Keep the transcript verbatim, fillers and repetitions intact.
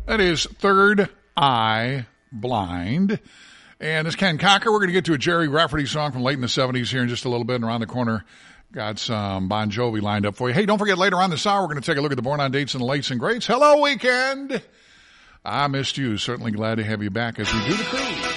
That is Third Eye Blind. And it's Ken Cocker. We're going to get to a Jerry Rafferty song from late in the seventies here in just a little bit. And around the corner, got some Bon Jovi lined up for you. Hey, don't forget, later on this hour, we're going to take a look at the Born on Dates and the Lates and Greats. Hello, weekend. I missed you. Certainly glad to have you back as we do the cruise.